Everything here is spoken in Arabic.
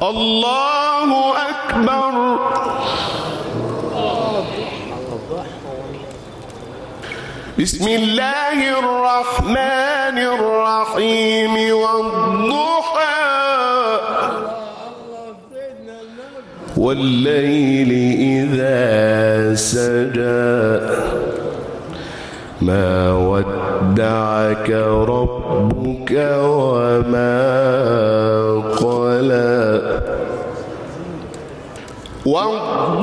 الله أكبر. بسم الله الرحمن الرحيم والضحى والليل إذا سجى ما ودعك ربك وما قلى